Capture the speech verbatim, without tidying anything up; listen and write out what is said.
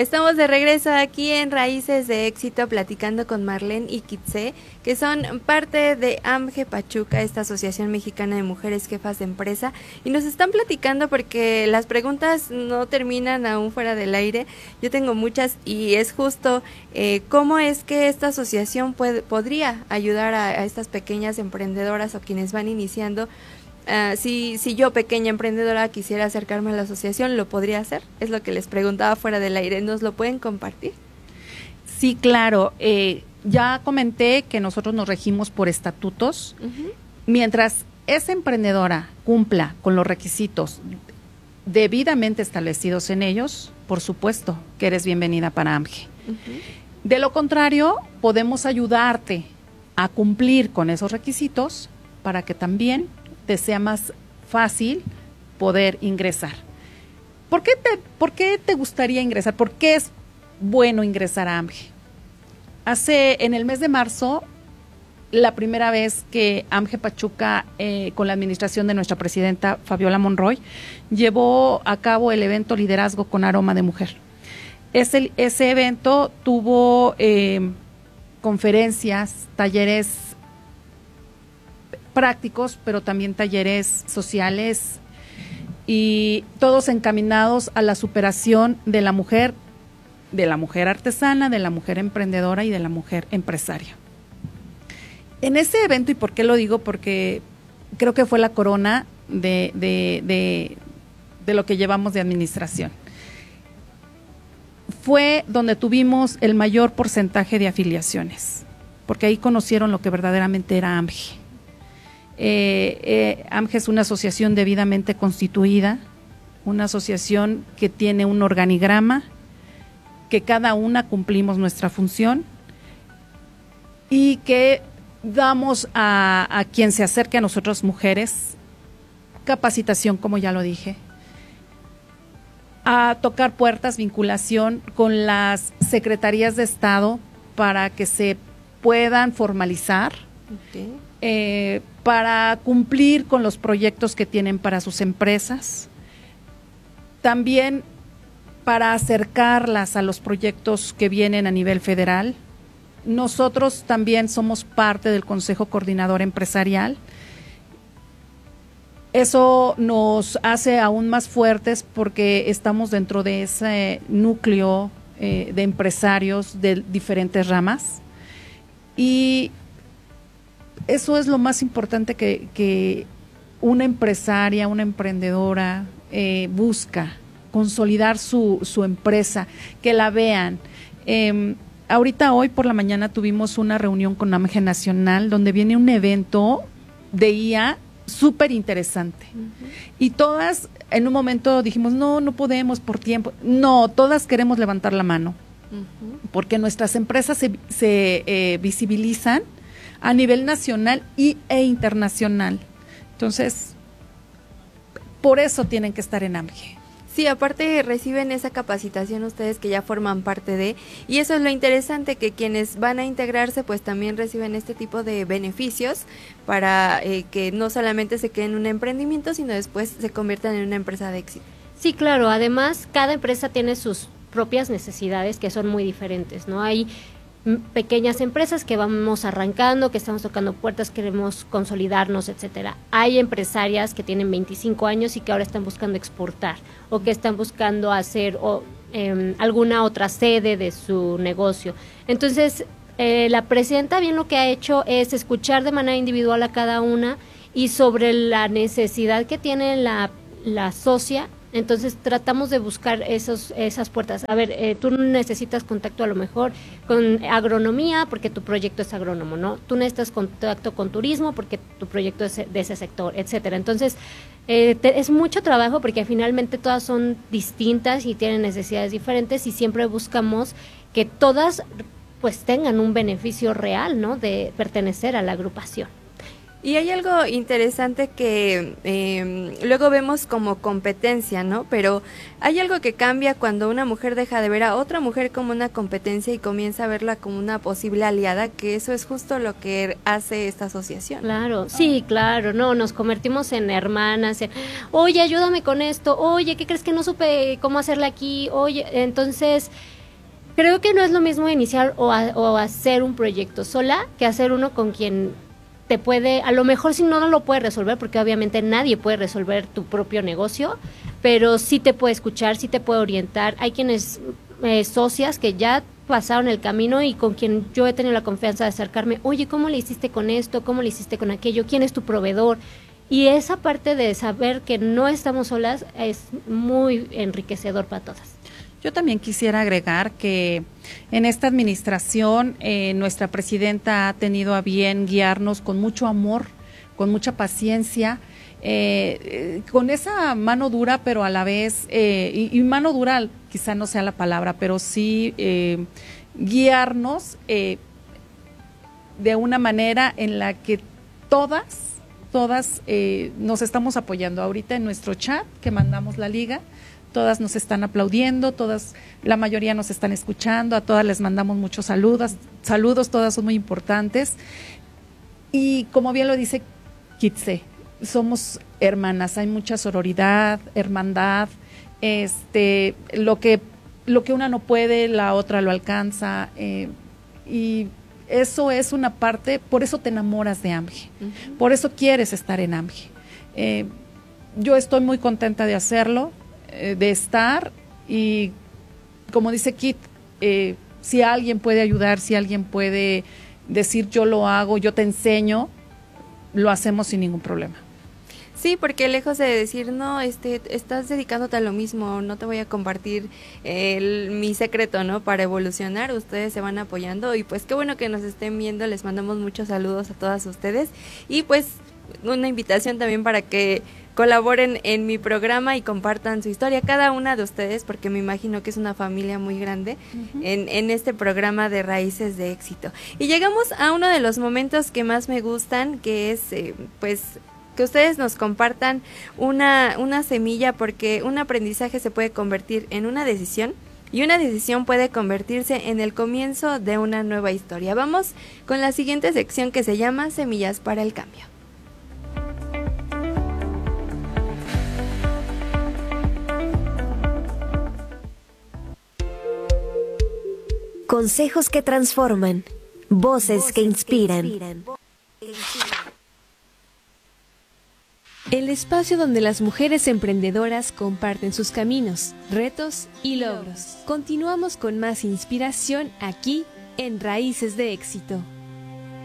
Estamos de regreso aquí en Raíces de Éxito platicando con Marlene y Kitze, que son parte de AMGE Pachuca, esta Asociación Mexicana de Mujeres Jefas de Empresa, y nos están platicando porque las preguntas no terminan aún fuera del aire. Yo tengo muchas y es justo eh, cómo es que esta asociación puede, podría ayudar a, a estas pequeñas emprendedoras o quienes van iniciando. Uh, si, si yo, pequeña emprendedora, quisiera acercarme a la asociación, ¿lo podría hacer? Es lo que les preguntaba fuera del aire. ¿Nos lo pueden compartir? Sí, claro. Eh, ya comenté que nosotros nos regimos por estatutos. Uh-huh. Mientras esa emprendedora cumpla con los requisitos debidamente establecidos en ellos, por supuesto que eres bienvenida para AMGE. Uh-huh. De lo contrario, podemos ayudarte a cumplir con esos requisitos para que también te sea más fácil poder ingresar. ¿Por qué te, por qué te gustaría ingresar? ¿Por qué es bueno ingresar a AMGE? Hace, en el mes de marzo, la primera vez que AMGE Pachuca, eh, con la administración de nuestra presidenta Fabiola Monroy, llevó a cabo el evento Liderazgo con Aroma de Mujer. Ese, ese evento tuvo eh, conferencias, talleres prácticos, pero también talleres sociales y todos encaminados a la superación de la mujer, de la mujer artesana, de la mujer emprendedora y de la mujer empresaria. En ese evento, ¿y por qué lo digo? Porque creo que fue la corona de, de, de, de lo que llevamos de administración. Fue donde tuvimos el mayor porcentaje de afiliaciones, porque ahí conocieron lo que verdaderamente era AMGE. Eh, eh, AMGE es una asociación debidamente constituida, una asociación que tiene un organigrama, que cada una cumplimos nuestra función y que damos a, a quien se acerque a nosotros mujeres capacitación, como ya lo dije, a tocar puertas, vinculación con las secretarías de Estado para que se puedan formalizar. Okay. Eh, para cumplir con los proyectos que tienen para sus empresas, también para acercarlas a los proyectos que vienen a nivel federal. Nosotros también somos parte del Consejo Coordinador Empresarial. Eso nos hace aún más fuertes porque estamos dentro de ese núcleo eh, de empresarios de diferentes ramas y eso es lo más importante que, que una empresaria, una emprendedora eh, busca, consolidar su, su empresa, que la vean. Eh, ahorita hoy por la mañana tuvimos una reunión con AMGE Nacional donde viene un evento de I A súper interesante. Uh-huh. Y todas en un momento dijimos, no, no podemos por tiempo. No, todas queremos levantar la mano, uh-huh, porque nuestras empresas se, se eh, visibilizan a nivel nacional y, e internacional. Entonces, por eso tienen que estar en AMGE. Sí, aparte reciben esa capacitación ustedes que ya forman parte de, y eso es lo interesante, que quienes van a integrarse pues también reciben este tipo de beneficios para eh, que no solamente se queden en un emprendimiento, sino después se conviertan en una empresa de éxito. Sí, claro, además cada empresa tiene sus propias necesidades que son muy diferentes, ¿no? Hay pequeñas empresas que vamos arrancando, que estamos tocando puertas, queremos consolidarnos, etcétera. Hay empresarias que tienen veinticinco años y que ahora están buscando exportar o que están buscando hacer o, eh, alguna otra sede de su negocio. Entonces, eh, la presidenta bien lo que ha hecho es escuchar de manera individual a cada una y sobre la necesidad que tiene la, la socia. Entonces tratamos de buscar esos, esas puertas. A ver, eh, tú necesitas contacto a lo mejor con agronomía porque tu proyecto es agrónomo, ¿no? Tú necesitas contacto con turismo porque tu proyecto es de ese sector, etcétera. Entonces eh, te, es mucho trabajo porque finalmente todas son distintas y tienen necesidades diferentes y siempre buscamos que todas pues tengan un beneficio real, ¿no? De pertenecer a la agrupación. Y hay algo interesante que eh, luego vemos como competencia, ¿no? Pero hay algo que cambia cuando una mujer deja de ver a otra mujer como una competencia y comienza a verla como una posible aliada, que eso es justo lo que hace esta asociación. Claro, sí, claro, no, nos convertimos en hermanas, en, oye, ayúdame con esto, oye, ¿qué crees que no supe cómo hacerla aquí? Oye, entonces... Creo que no es lo mismo iniciar o, a, o hacer un proyecto sola que hacer uno con quien te puede, a lo mejor si no, no lo puede resolver, porque obviamente nadie puede resolver tu propio negocio, pero sí te puede escuchar, sí te puede orientar. Hay quienes, eh, socias que ya pasaron el camino y con quien yo he tenido la confianza de acercarme, oye, ¿cómo le hiciste con esto? ¿Cómo le hiciste con aquello? ¿Quién es tu proveedor? Y esa parte de saber que no estamos solas es muy enriquecedor para todas. Yo también quisiera agregar que en esta administración eh, nuestra presidenta ha tenido a bien guiarnos con mucho amor, con mucha paciencia, eh, eh, con esa mano dura, pero a la vez, eh, y, y mano dura quizá no sea la palabra, pero sí eh, guiarnos eh, de una manera en la que todas, todas eh, nos estamos apoyando. Ahorita en nuestro chat que mandamos la liga, todas nos están aplaudiendo, todas, la mayoría nos están escuchando, a todas les mandamos muchos saludos, saludos, todas son muy importantes. Y como bien lo dice Kitse, somos hermanas, hay mucha sororidad, hermandad, este, lo que, lo que una no puede, la otra lo alcanza, eh, y eso es una parte, por eso te enamoras de AMGE, uh-huh. Por eso quieres estar en AMGE. Eh, yo estoy muy contenta de hacerlo, de estar, y como dice Kit, eh, si alguien puede ayudar, si alguien puede decir yo lo hago, yo te enseño, lo hacemos sin ningún problema. Sí, porque lejos de decir, no, este, estás dedicándote a lo mismo, no te voy a compartir el, mi secreto, ¿no? Para evolucionar, ustedes se van apoyando, y pues qué bueno que nos estén viendo, les mandamos muchos saludos a todas ustedes, y pues una invitación también para que colaboren en mi programa y compartan su historia, cada una de ustedes, porque me imagino que es una familia muy grande, uh-huh. en, en este programa de Raíces de Éxito. Y llegamos a uno de los momentos que más me gustan, que es, eh, pues, que ustedes nos compartan una, una semilla, porque un aprendizaje se puede convertir en una decisión, y una decisión puede convertirse en el comienzo de una nueva historia. Vamos con la siguiente sección, que se llama Semillas para el Cambio. Consejos que transforman, voces, voces que inspiran. Que inspiran. El espacio donde las mujeres emprendedoras comparten sus caminos, retos y logros. Continuamos con más inspiración aquí en Raíces de Éxito.